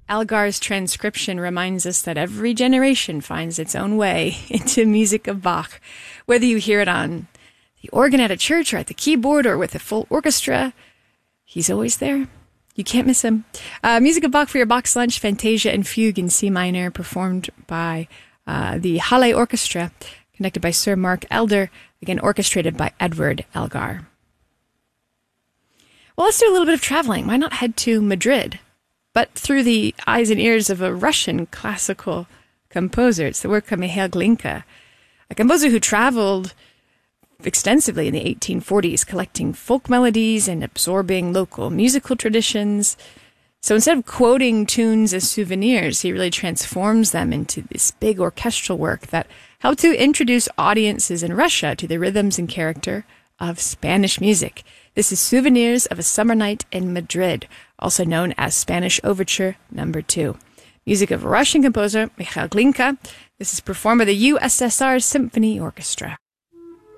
Algar's transcription reminds us that every generation finds its own way into music of Bach, whether you hear it on the organ at a church or at the keyboard or with a full orchestra. He's always there. You can't miss him. Music of Bach for your box lunch, Fantasia and Fugue in C minor, performed by the Halle Orchestra, conducted by Sir Mark Elder, again orchestrated by Edward Elgar. Well, let's do a little bit of traveling. Why not head to Madrid, but through the eyes and ears of a Russian classical composer? It's the work of Mikhail Glinka, a composer who traveled extensively in the 1840s, collecting folk melodies and absorbing local musical traditions. So instead of quoting tunes as souvenirs, he really transforms them into this big orchestral work that helped to introduce audiences in Russia to the rhythms and character of Spanish music. This is Souvenirs of a Summer Night in Madrid, also known as Spanish Overture No. 2. Music of Russian composer Mikhail Glinka. This is performed by the USSR Symphony Orchestra.